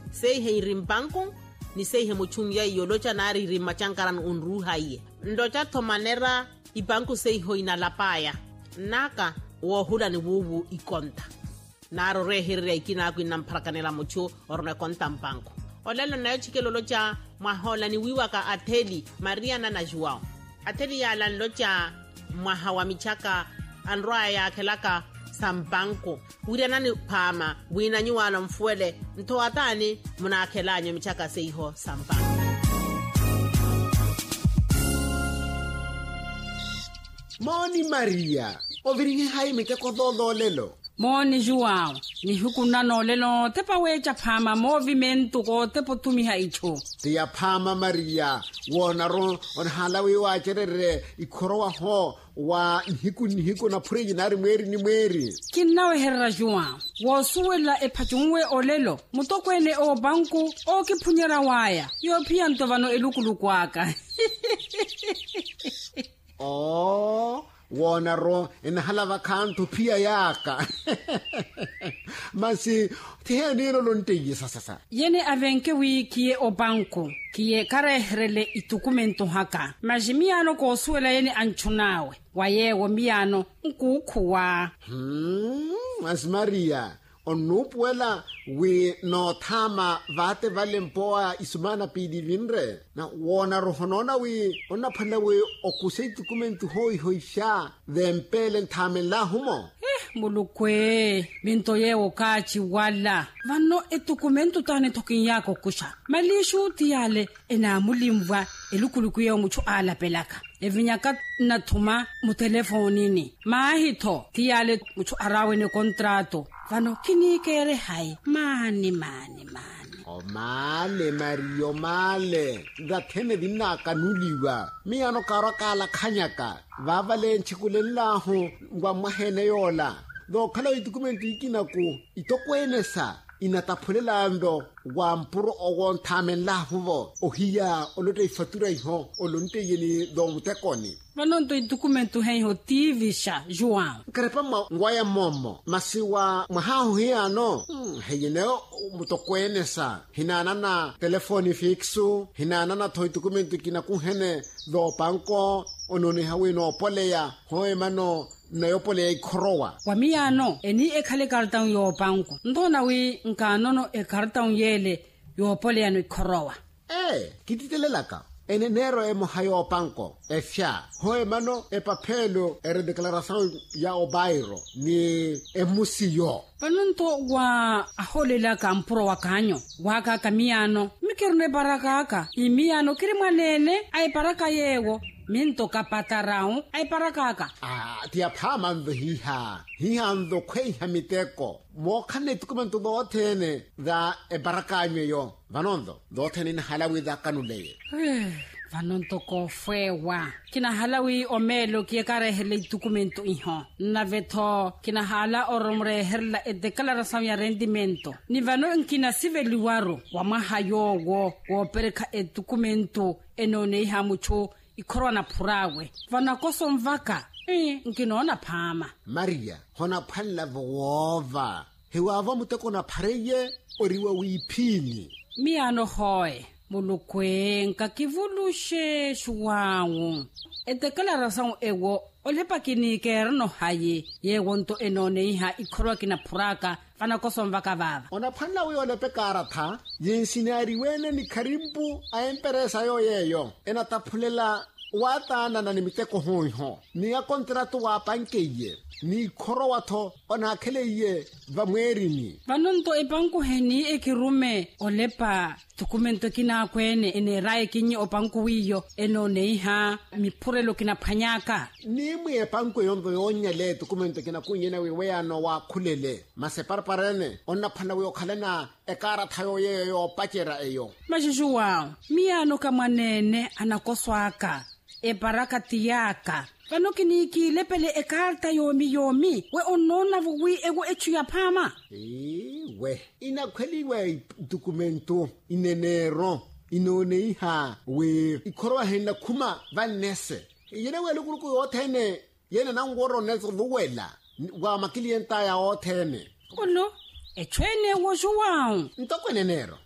seihe rimbanko ni seihe mochungia yolocha nari rimachankaran unruhaye ndocha tomanera ibanko seiho inalapaya naka wohula ni wuwu ikonta naro rehirre ikina kwinamparakanela mochu orne konta mbanko olelo na chikelolocha mahola ni wiwaka Ateli Maria na Joao Ateli ya lanlocha mahawa michaka anroa ya kelaka sambanko wiriana ni pama wina nyuwala mfuele nto atani muna kelanyo michaka seiho sambanko. Moni Maria oviringi hai miteko dodo lelo. Moni Joao ni hukuna no lelo tepa wecha pama movimento ko tepo tumiha icho. Tia pama Maria wona ron on halawi wa cherere ikorowa ho wa hiku na puri nari mweri. Kinawe herra Joao wo suwela epachungwe olelo mutokwene o banku o kipunyera waya yo pia ntovano elukulukwaka. Oh, wona ro halava kanto pia yaka. Masi tihe lo lonteyi sasa. Yene avenke kie o banko kie karehrele itukumento haka. Majimiano ko suela yene anchunawe. Waye wo miano nkukuwa. Mas Maria onupuela we no thama vate valempoa isumana pidi vinre na wona rohonona we ona phana we okuse document hoi sha thempele thamela humo mulukwe binto yewo kachi wala vano edokumento tane tokin yako kusha malishu tiyale ena mulimva elukuluku yewo muchu ala pelaka evinyaka na thuma mu telefonini mahito tiyale muchu arawe ne contrato vano kinikere hai mani o male Mario male gathene dinaka nuliwa miano karakala khanyaka vavale nchikulelahu ngwa mahene yola do khala idokumento ikina ku itokwenesa inataphulela ndo wa mpuro ogon thamela huvo ohia olote ifatura iho olonte yeni do mutekoni vanonto idokumento heiho tivisha Joao karepa ngwaya momo masiwa mahahu hiano heyene mutokwenesa hinana na telefoni fixu hinana na thoi dokumento kina kuhene do banko onone hawe no poleya hoe mano na yopole ikorowa wamiano eni ekhale kartang yo banko ndona wi nkanono ekartang yele yopole ano ikorowa kititelelaka enenero emo hayo banko efya hoe mano epapelo declaração ya obairo ni emusiyo panunto wa aholela kampuro wakanyo waka kamiano mikerne barakaka imiano kirimwanene ay baraka yewo minto kapatarao ay barakaka tia phama ndo hiha ndo kweha miteko mo khane dokumento do thene da baraka yo vanondo do thene ni halawi da kanule vanonto ko fwewa kina halawi omelo kie karehele dokumento iho na veto kina hala oromre herla declaração ya rendimento ni vano nkina siveliwaro wa mahayo wo pereka dokumento enone ha mucho ikorona purawe vana kosomvaka nkinona phama Maria hona phalla vova hewa muteko na phareye oriwa wiphini miano hoye mulukwenka kivulushe shuwawu declaração ewo olepa kinikere no haye yewonto enone iha ikhorwa kina phuraka fana kosomvaka vava ona phalla we olepe karatha yensinari wene ni kharimpu a empresa yo yeyo ena taphulela watana na nimiteko hoiho ni ya contrato wa pankeye ni khoro watho ona kheleye vamwerini vanonto epanku heni ekirume olepa dokumento kina kwene ene rae kinyi opanku wiyo enone iha miphurelo kina phanyaka ni mwe panku yondo yonyele dokumento kina kunyena we ano wa khulele maseparparene onna phana we okhalena ekara thayo yeyo pachera eyo majishuwa miano kamwanene anakoswaka baraka tiyaka vanokini lepele ekarta yomi we onona vuwi ego echu ya phama we inakhweliwe dokumento inenero inone iha we ikhorwa hena khuma vanese yena we lokuluku yothene yena nangoro nezo luwela wa makilienta ya othene olo echwene wo Joao ntokwenenero